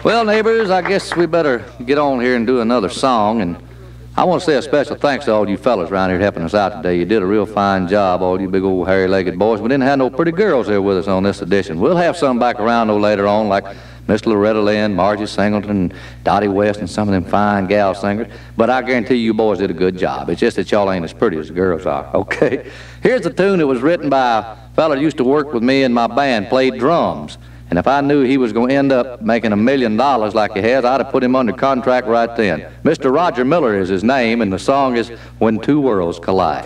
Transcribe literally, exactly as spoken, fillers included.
Well, neighbors, I guess we better get on here and do another song. And I want to say a special thanks to all you fellas around here helping us out today. You did a real fine job, all you big old hairy-legged boys. We didn't have no pretty girls there with us on this edition. We'll have some back around, though, later on, like Miss Loretta Lynn, Margie Singleton, Dottie West, and some of them fine gal singers. But I guarantee you boys did a good job. It's just that y'all ain't as pretty as the girls are, okay? Here's a tune that was written by a fella that used to work with me in my band, played drums. And if I knew he was going to end up making a million dollars like he has, I'd have put him under contract right then. Mister Roger Miller is his name, and the song is When Two Worlds Collide.